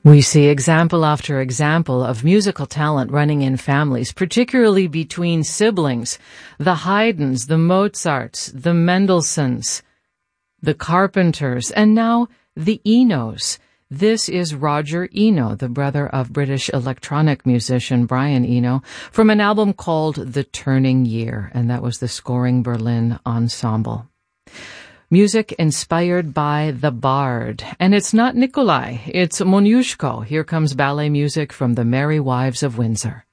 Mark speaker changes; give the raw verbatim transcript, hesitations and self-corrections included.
Speaker 1: We see example after example of musical talent running in families, particularly between siblings. The Haydns, the Mozarts, the Mendelssohns, the Carpenters, and now the Enos. This is Roger Eno, the brother of British electronic musician Brian Eno, from an album called The Turning Year, and that was the Scoring Berlin Ensemble. Music inspired by the Bard. And it's not Nikolai, it's Moniuszko. Here comes ballet music from the Merry Wives of Windsor.